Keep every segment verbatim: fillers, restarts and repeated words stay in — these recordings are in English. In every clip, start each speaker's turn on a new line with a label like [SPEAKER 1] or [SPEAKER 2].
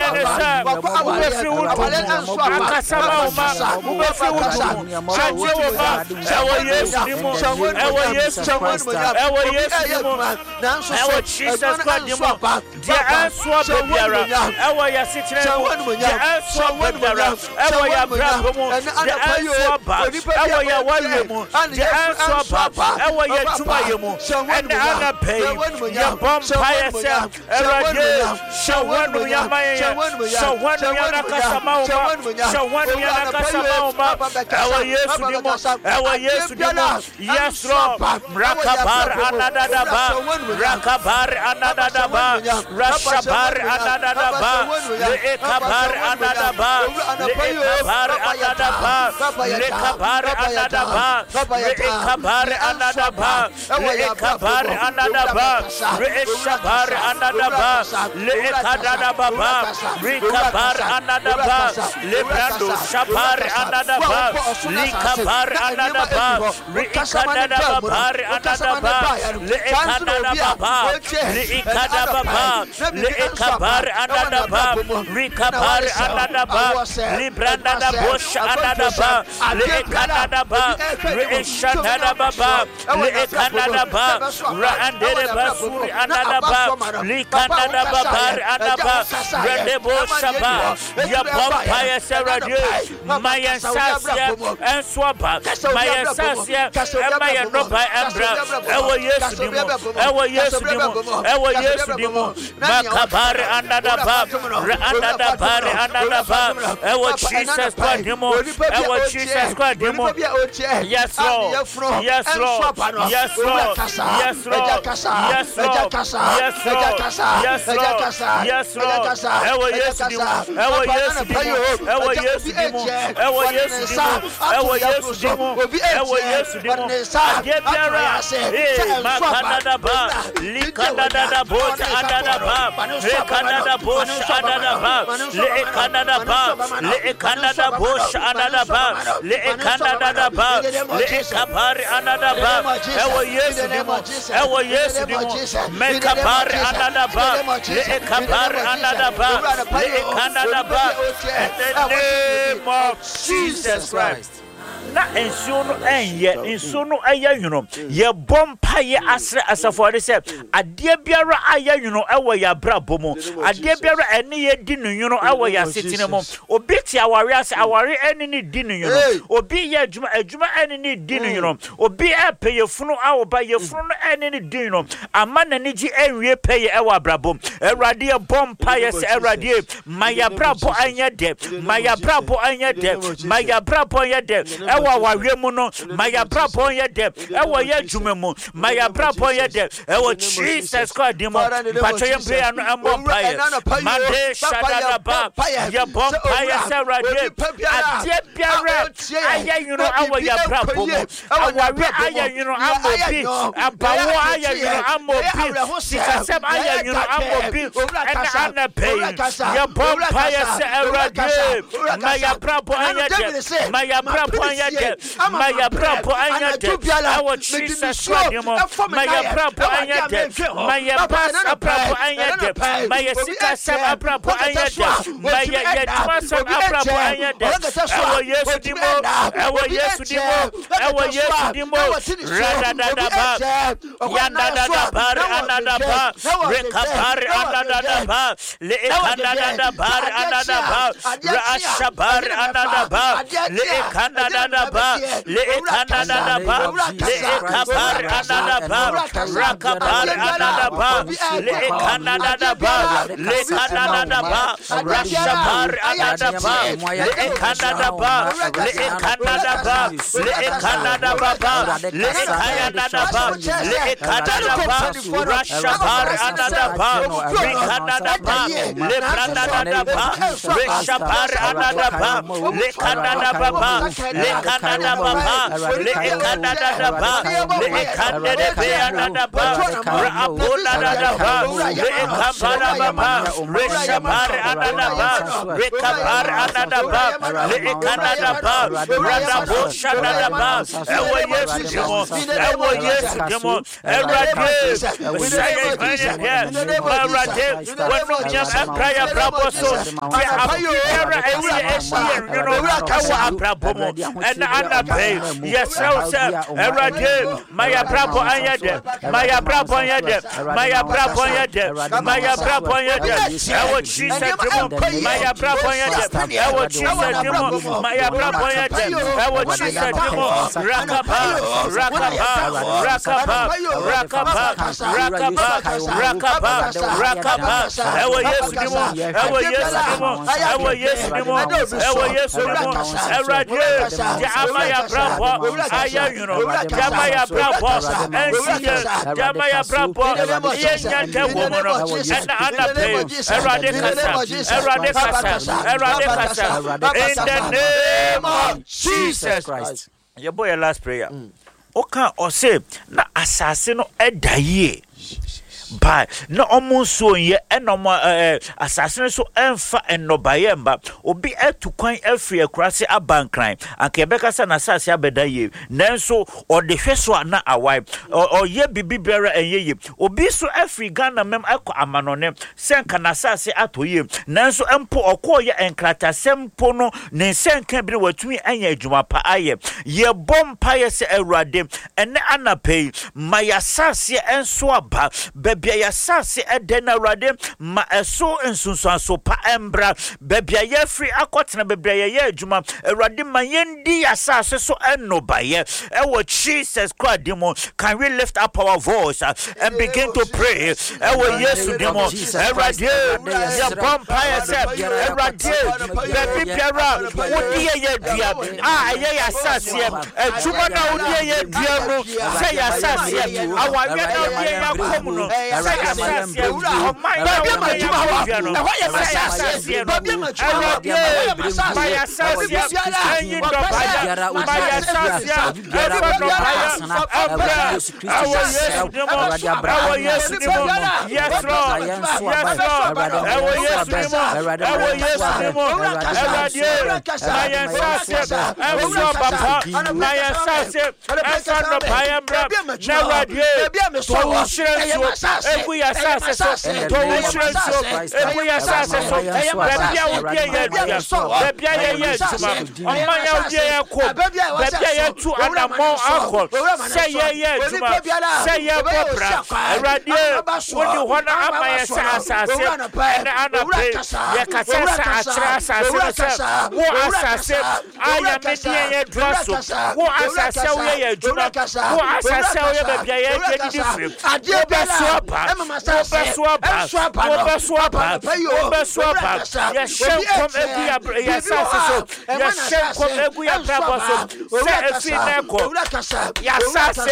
[SPEAKER 1] Menesa, Ubefiu, Akasama, Ubefiu, Chanjova, Ewa yes, Dimo, Ewa yes, Ewa yes, Dimo, Ewa Jesus Christ, Dimo, Dia Answa Biara, Ewa Yasitra, Dia Answa Biara, Ewa Ya Brabo, Dia Answa Ba, Ewa Ya Wayemo, Dia Answa Ba, Ewa Ya Tumayemo, and Anna Pay, Ya Bomb Paya, Erade, Shawanu Yamaya, Shawanu Yanakasama, Shawanu Yanakasama, Ewa yes, Dimo, Ewa yes, Dimo, yes, Lord, Rakabar Anadaba, Rakabar Anadaba, Rashabar Anadaba, Lekabar Anadaba, Lekabar Anadaba, Lekabar Anadaba, Lekabar Anadaba, Lekabar Anadaba, Reshabar Anadaba, Lekadadaba, Rekabar Anadaba, Lebrando Shabar Anadaba, Lekabar Anadaba, Rekadadaba, Anadaba, Lekadadaba, Lekadadaba, Lekabar Anadaba, Rekabar Anadaba, Libranda Bush Anadaba, Lekadadaba, Reshadadaba, Lekadadaba, Raandeba Suri Anadaba, Lekadadaba, Anaba, Rendebo Shaba, Yabompaya Seradu, Maya Sasia, and Swaba, Maya Sasia, and Maya Noba Ambra, Ewa yes, Dimo, Ewa yes, Dimo, Ewa yes, Dimo, Makabar Anadaba, Anadaba, Anadaba, Ewa Jesus Christ, Dimo, Ewa Jesus Christ, Dimo, yes, Lord, yes, Lord, yes, Lord, yes, Lord, yes, Lord, yes, Lord, yes, Lord, yes, Lord, Ewa yes, Dimo, Ewa yes, Dimo, Ewa yes, Dimo, Ewa yes, Dimo, Ewa yes, Dimo, Ewa yes, Dimo, Agebiara, eh, Makadadaba, Likadadaba, Bocha Adadaba, Lekadada Bocha Adadaba, Lekadadaba, Lekadada Bocha Adadaba, Lekadadaba, Lekabar Anadaba, Ewa yes, Dimo, Ewa yes, Dimo, Mekabar Anadaba, Lekabar Anadaba, Lekadadaba, in the name of Jesus Christ. Na ensuno enye ensuno aya yuno ye bompa ye asre asafore se ade biara aya yuno ewo ya brabo mu ade biara ene ye di no yuno ewo ya setine mu obi ti aware ase aware ene ni di no yuno obi ye adwuma adwuma ene ni di no yuno obi epe ye funu awoba ye funu ene ni di yuno ama na ni gi enwie pe ye ewo brabo erade ye bompa ye se erade maya brabo anya de maya brabo anya de maya brabo anya de ewa wawemu no maya brabo ye de ewa ye dwumemu maya brabo ye de ewa Jesus Christ dimo pachoye prayer no ambompaye made shadadaba ye bompaye serade ade biara aya yuno awa ya brabo mu awari aya yuno amobi abawo aya yuno amobi sikasem aya yuno amobi ena anape ye bompaye serade maya brabo aya de maya brabo aya de Maya Brabo anya de our Jesus Wadimo Maya Brabo anya de Maya Basa Brabo anya de Maya Sika Sam Brabo anya de Maya Yatuma Sam Brabo anya de our Yesu Dimo our Yesu Dimo our Yesu Dimo Rada da da ba Yanda da da bar anada ba Rekabar anada da ba Le ekanda da da bar anada ba Rasha bar anada ba Le ekanda da da ba Le ekanda ba le ekabar anada ba rakabar anada ba le ekanda ba le ekanda ba rashabar anada ba le ekanda ba le ekanda ba le ekanda ba le ekanda ba le ekanda ba rashabar anada ba le ekanda ba le branda ba rashabar anada ba le ekanda ba le Canada Baba, Le Canada Baba, Le Canada Baba, Rapola Baba, Le Campana Baba, Reshabar Anadaba, Rekabar Anadaba, Le Canada Baba, Radabo Shadaba, Ewa Yesu Demo, Ewa Yesu Demo, Erade, Saya Mania, Marade, when we have a prayer proposal, we have every issue, you know, our problem, and Anna Pay, yes, sir, Erade, Maya Brabo Ayade, Maya Brabo Ayade, Maya Brabo Ayade, Maya Brabo Ayade, our Jesus Demo, Maya Brabo Ayade, our Jesus Demo, Maya Brabo Ayade, our Jesus Demo, Rakaba, Rakaba, Rakaba, Rakaba, Rakaba, Rakaba, Rakaba, our yes Demo, our yes Demo, our yes Demo, our yes Demo, Erade, Jamaya Brabo, Aya, you know, Jamaya Brabo, and Jamaya Brabo, Yenya woman, and Anna Pay, Erade Kasa, Erade Kasa, Erade Kasa, in the name of Jesus Christ. Your boy, last prayer. Okay, or say, na assassin edaye. By no almost so ye and no more assassin so enfa and no bayemba or be at to coin every across a bank crime and Quebec san assassin bedaye nanso or the first one na a wife or ye bibi bearer and ye or be so every Ghana mem echo amanone sen can assassin at ye nanso empo or call ye and crata sem pono ne sen can be what me and ye juma pa aye ye bomb pious erade and Anna pay my assassin and swaba bia ya sase edena rade ma eso ensunsun so pa embra bia ya free akotena bia ya adwuma rade ma yendi ya sase so enobaye e wo Jesus Christ demo. Can we lift up our voice uh, and begin to pray? E wo Yesu demo rade ya vampire se rade bia biara wodi ye dua ah ye ya sase adwuma na wodi ye dua no se ya sase awanwe na wodi ya komu no. Say yes, yes, yes. Oh my God, my we are success, we are success, we are success. Bebia udia ye dia, bebia ye ye juma. Oma ya udia ye ko, bebia ye tu anamo akol. Say ye ye juma, say ye bobra. Radio, when you wanna ama ye success, and ana pay ye kasesa atra success. Wo asase, aya media ye draso. Wo asase we ye juma. Wo asase we bebia ye di different. Adie be swapa. Swapa, swapa, swapa, swapa. Yes, shem come every yes, yes, shem come every abraboso. Say a fineko. Yes,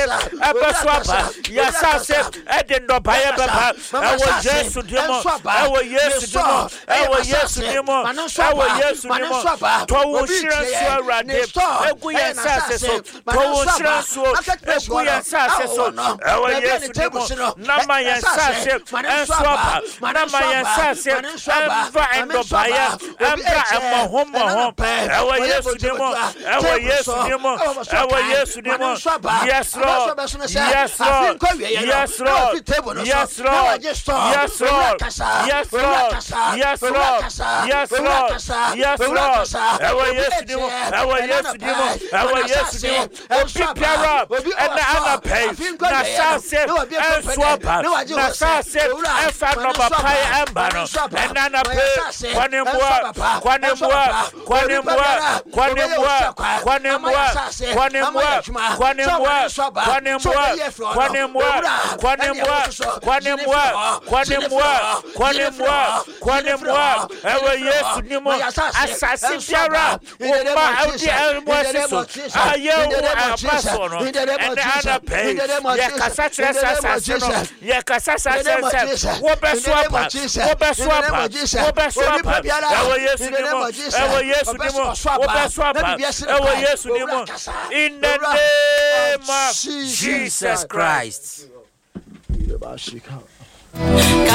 [SPEAKER 1] swapa. Yes, Edendo Baya Baba. I was yes to demo. I was yes to demo. I was yes to demo. I was yes to demo. To share so rade. Every yes, so to share so every yes, so I was yes to demo. Nama yes, and swap, Nama Yassas, and Vando Baya, and Mahoma home. Our yes to demo, our yes to demo, our yes to demo. Yes, Lord, yes, Lord, yes, Lord, yes, Lord, yes, Lord, yes, Lord, yes, Lord, yes, Lord, yes, Lord. Our yes to demo, our yes to demo, our yes to demo. Pick your up and the other pay. Nassas and swap, Nassas. Efa no papai ambano enana pe kwanemwa kwanemwa kwanemwa kwanemwa kwanemwa kwanemwa kwanemwa kwanemwa kwanemwa kwanemwa kwanemwa kwanemwa kwanemwa kwane mwa ewe Yesu nimo asasi biara oma audi elmo siso aye wo apaso no ene ana pay ye kasa kire sasa no ye kasa sasa wo beso apa wo beso apa wo beso apa ewe Yesu nimo ewe Yesu nimo wo beso apa ewe Yesu nimo in the name of Jesus Christ.